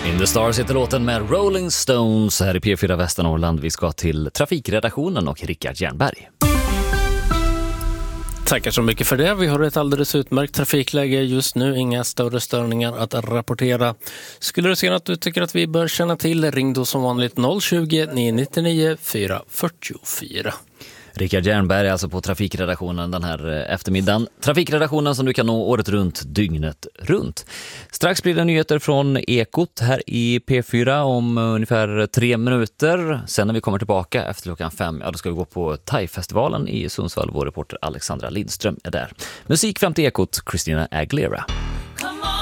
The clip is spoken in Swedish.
In the Stars heter låten med Rolling Stones här i P4 Västernorrland. Vi ska till trafikredaktionen och Rickard Jernberg. Tackar så mycket för det. Vi har ett alldeles utmärkt trafikläge just nu. Inga större störningar att rapportera. Skulle du se att du tycker att vi bör känna till, ring då som vanligt 020 999 444. Rickard Jernberg är alltså på trafikredaktionen den här eftermiddagen. Trafikredaktionen som du kan nå året runt, dygnet runt. Strax blir det nyheter från Ekot här i P4 om ungefär 3 minuter. Sen när vi kommer tillbaka efter klockan 5, då ska vi gå på Thai-festivalen i Sundsvall. Vår reporter Alexandra Lindström är där. Musik fram till Ekot, Christina Aguilera.